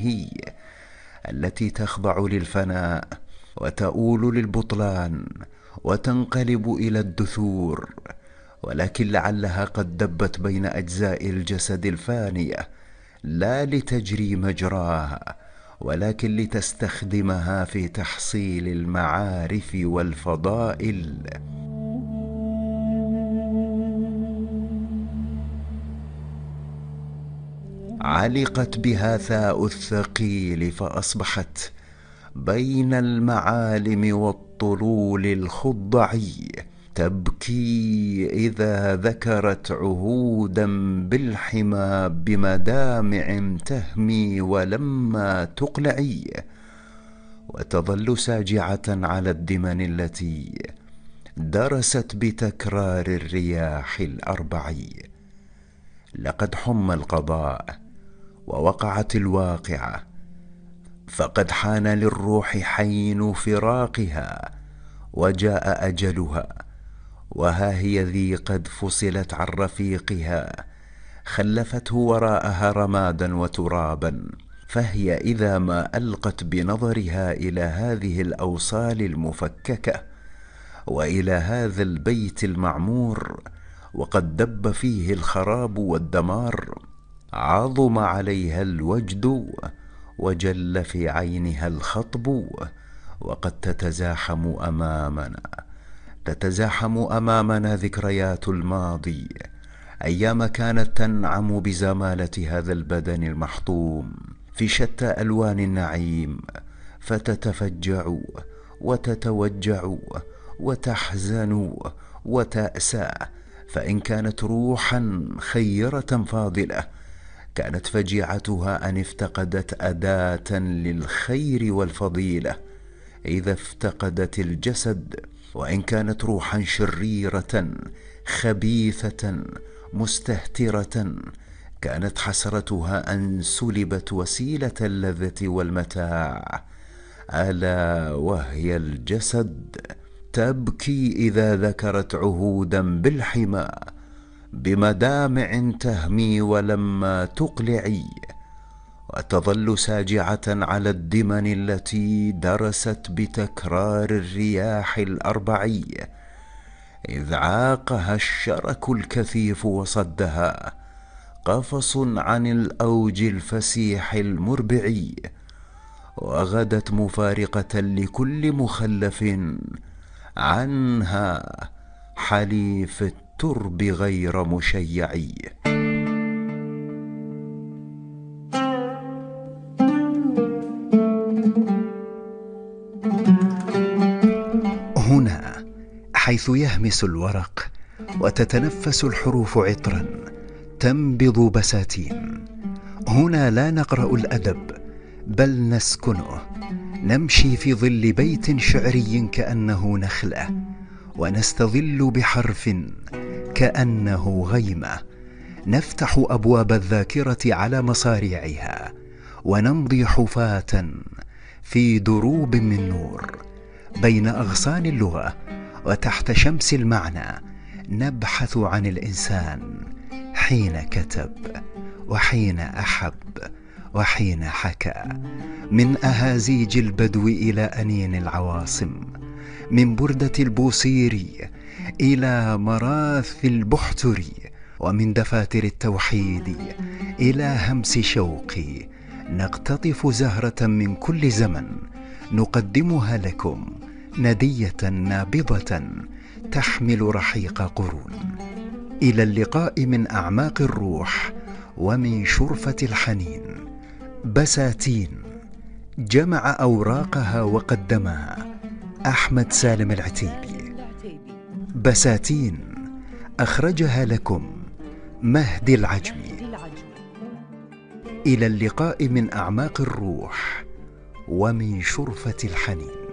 هي التي تخضع للفناء وتؤول للبطلان وتنقلب إلى الدثور، ولكن لعلها قد دبت بين أجزاء الجسد الفانية لا لتجري مجراها، ولكن لتستخدمها في تحصيل المعارف والفضائل. علقت بها ثاء الثقيل فأصبحت بين المعالم والطلول الخضعي، تبكي إذا ذكرت عهودا بالحمى بمدامع تهمي ولما تقلعي، وتظل ساجعة على الدمن التي درست بتكرار الرياح الأربعي. لقد حم القضاء ووقعت الواقعة، فقد حان للروح حين فراقها وجاء أجلها، وها هي ذي قد فصلت عن رفيقها، خلفته وراءها رمادا وترابا، فهي إذا ما ألقت بنظرها إلى هذه الأوصال المفككة وإلى هذا البيت المعمور وقد دب فيه الخراب والدمار، عظم عليها الوجد وجل في عينها الخطب، وقد تتزاحم أمامنا ذكريات الماضي، أيام كانت تنعم بزمالة هذا البدن المحطوم في شتى ألوان النعيم، فتتفجع وتتوجع وتحزن وتأسى. فإن كانت روحا خيرة فاضلة، كانت فجيعتها أن افتقدت أداة للخير والفضيلة إذا افتقدت الجسد. وإن كانت روحا شريرة خبيثة مستهترة، كانت حسرتها أن سلبت وسيلة اللذة والمتاع، ألا وهي الجسد. تبكي إذا ذكرت عهودا بالحمى بمدامع تهمي ولما تقلعي، وتظل ساجعة على الدمن التي درست بتكرار الرياح الأربعي، إذ عاقها الشرك الكثيف وصدها قفص عن الأوج الفسيح المربعي، وغدت مفارقة لكل مخلف عنها حليف الترب غير مشيعي. هنا حيث يهمس الورق وتتنفس الحروف عطرا تنبض بساتين، هنا لا نقرأ الأدب بل نسكنه، نمشي في ظل بيت شعري كأنه نخلة، ونستظل بحرف كأنه غيمة، نفتح أبواب الذاكرة على مصاريعها، ونمضي حفاة في دروب من نور بين أغصان اللغة وتحت شمس المعنى، نبحث عن الإنسان حين كتب وحين أحب وحين حكى، من أهازيج البدو إلى أنين العواصم، من بردة البوصيري إلى مراث البحتري، ومن دفاتر التوحيد إلى همس شوقي، نقتطف زهرة من كل زمن نقدمها لكم ندية نابضة تحمل رحيق قرون. إلى اللقاء من أعماق الروح ومن شرفة الحنين. بساتين جمع أوراقها وقدمها أحمد سالم العتيبي. بساتين أخرجها لكم مهدي العجمي. إلى اللقاء من أعماق الروح ومن شرفة الحنين.